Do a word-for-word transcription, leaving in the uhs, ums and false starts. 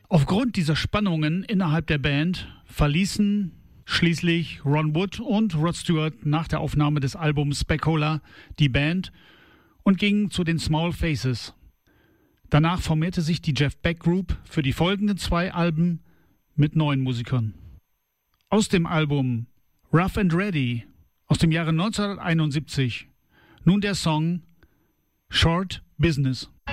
Aufgrund dieser Spannungen innerhalb der Band verließen schließlich Ron Wood und Rod Stewart nach der Aufnahme des Albums Specola die Band und gingen zu den Small Faces. Danach formierte sich die Jeff Beck Group für die folgenden zwei Alben mit neuen Musikern. Aus dem Album Rough and Ready aus dem Jahre neunzehnhunderteinundsiebzig nun der Song Short Business.